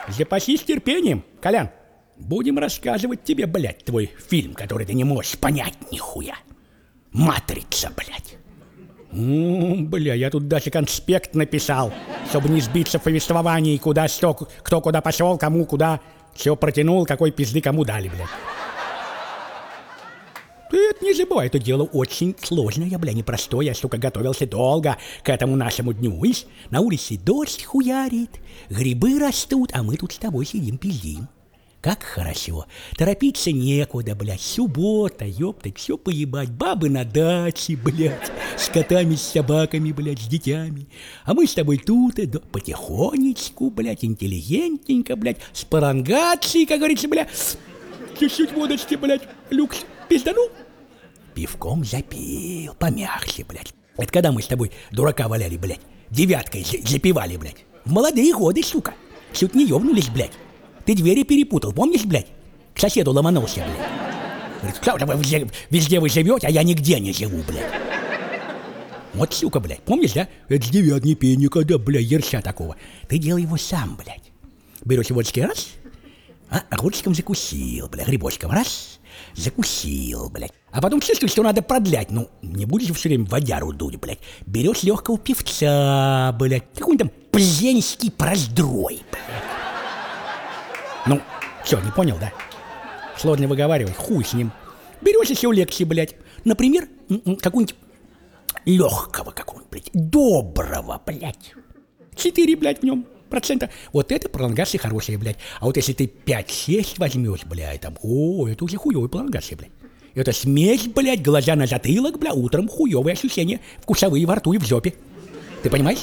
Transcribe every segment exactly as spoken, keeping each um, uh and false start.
запасись терпением, Колян. Будем рассказывать тебе, блядь, твой фильм, который ты не можешь понять нихуя. «Матрица», блядь. М-м, бля, я тут даже конспект написал, чтобы не сбиться в повествовании, куда что, кто куда пошел, кому куда все протянул, какой пизды кому дали, блядь. Ты это не забывай, это дело очень сложное, бля, непростое. Я, сука, готовился долго к этому нашему дню. Видишь, на улице дождь хуярит, грибы растут, а мы тут с тобой сидим, пиздим. Как хорошо. Торопиться некуда, блядь. Суббота, ёптать, все поебать. Бабы на даче, блядь. С котами, с собаками, блядь, с детьми. А мы с тобой тут, да, потихонечку, блядь, интеллигентненько, блядь, с парангацией, как говорится, блядь. Чуть-чуть водочки, блядь, люкс. Пизданул? Пивком запил, помягче, блядь. Это когда мы с тобой дурака валяли, блядь, девяткой запивали, блядь. В молодые годы, сука. Чуть не ёбнулись, блядь. Ты двери перепутал, помнишь, блядь? К соседу ломанулся, блядь. Говорит, вы везде, везде вы живете, а я нигде не живу, блядь. Вот, сука, блядь, помнишь, да? Это с девятней пей никогда, блядь, ерша такого. Ты делай его сам, блядь. Берешь водочки раз, а огурчиком закусил, блядь, грибочком раз, закусил, блядь. А потом чувствуешь, что надо продлять. Ну, не будешь же все время водяру дуть, блядь. Берешь легкого певца, блядь. Какой-нибудь там Плзенский проздрой, блядь. Ну, что, не понял, да? Сложно выговаривать, хуй с ним. Берешь еще лекции, блядь. Например, какую-нибудь легкого какого-нибудь, блядь, доброго, блядь. Четыре, блядь, в нем процента. Вот это пролонгация хорошая, блядь. А вот если ты пять-шесть возьмешь, блядь, там, о, это уже хуевая пролонгация, блядь. Это смесь, блядь, глаза на затылок, блядь, утром хуевые ощущения, вкусовые во рту и в жопе. Ты понимаешь?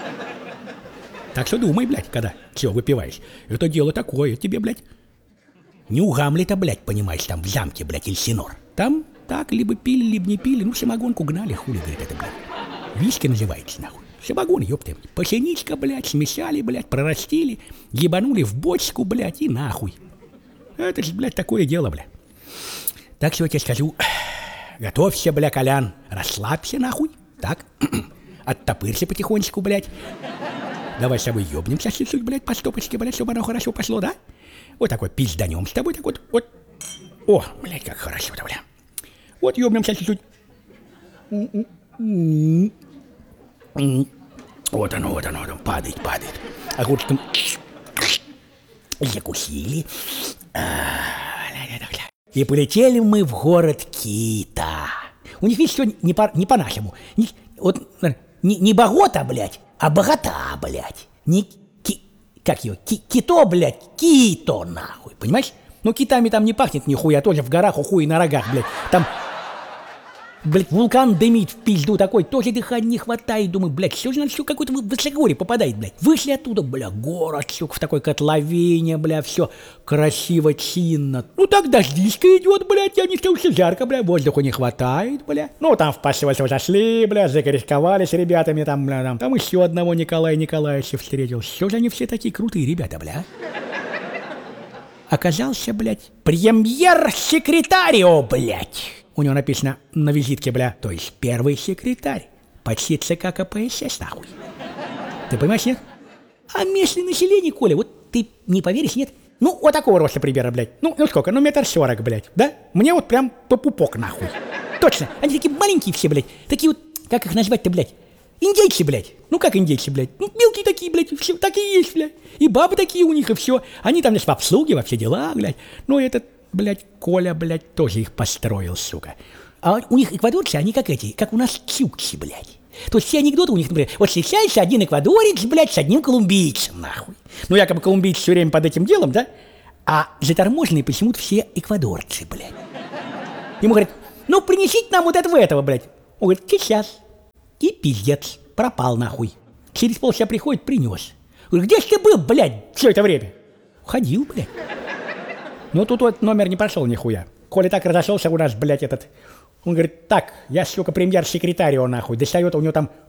Так что думай, блядь, когда все выпиваешь. Это дело такое тебе, блядь. Не у Гамлета, блядь, понимаешь, там в замке, блядь, Эльсинор. Там так либо пили, либо не пили. Ну, самогонку гнали, хули, говорит, это, блядь. Виски называется, нахуй. Самогон, ёпты. Пасеничка, блядь, смешали, блядь, прорастили, ебанули в бочку, блядь, и нахуй. Это же, блядь, такое дело, блядь. Так что я тебе скажу, готовься, бля, Колян, расслабься, нахуй, так, оттопырься потихонечку, блядь. Давай с тобой ёбнемся чуть-чуть, блядь, по стопочке, блядь, чтобы оно хорошо пошло, да? Вот такой пизданем с тобой, так вот, вот. О, блядь, как хорошо-то, бля. Вот ёбнемся чуть-чуть. Вот оно, вот оно, оно, падает, падает. Огурчиком закусили. И полетели мы в город Кита. У них, видишь, все не, по, не по-нашему. Не, вот, не, не богота, блядь, а богата, блядь. Не ки, как его, ки, кито, блядь, кито, нахуй, понимаешь? Ну, китами там не пахнет нихуя, тоже в горах, у хуй на рогах, блядь. Там, блядь, вулкан дымит в пизду такой, тоже дыхания не хватает. Думаю, блядь, все же надо, все какое-то высокогорье попадает, блядь. Вышли оттуда, бля, город, сука, в такой котловине, бля, все красиво, чинно. Ну, так дождичка идет, блядь, я не стал, все жарко, бля, воздуха не хватает, бля. Ну, там в посольство зашли, бля, закорисковали с ребятами, там, бля, там, там еще одного Николая Николаевича встретил. Все же они все такие крутые ребята, бля. Оказался, блядь, премьер-секретарио, блядь. У него написано на визитке, бля, то есть первый секретарь. Почти ЦК КПСС, нахуй. Ты понимаешь, нет? А местное население, Коля, вот ты не поверишь, нет? Ну, вот такого роста примера, блядь. Ну, ну сколько? Ну, метр сорок, блядь, да? Мне вот прям по пупок, нахуй. Точно. Они такие маленькие все, блядь. Такие вот, как их назвать-то, блядь? Индейцы, блядь. Ну, как индейцы, блядь? Ну, мелкие такие, блядь, все, так и есть, блядь. И бабы такие у них, и все. Они там, значит, в обслуге, во все дела, блядь. Ну, этот, блядь, Коля, блядь, тоже их построил, сука. А у них эквадорцы, они как эти, как у нас чукчи, блядь. То есть все анекдоты у них, например, вот встречается один эквадорец, блядь, с одним колумбийцем, нахуй. Ну, якобы колумбийцы все время под этим делом, да? А заторможенные почему-то все эквадорцы, блядь. Ему говорят, ну, принесите нам вот этого, этого, блядь. Он говорит, сейчас. И пиздец, пропал, нахуй. Через полчаса приходит, принес. Говорит, где ж ты был, блядь, все это время? Ходил, блядь. Ну, тут вот номер не прошел нихуя. Коля так разошелся у нас, блядь, этот... Он говорит, так, я, сука, премьер-секретарь, нахуй. Достает, у него там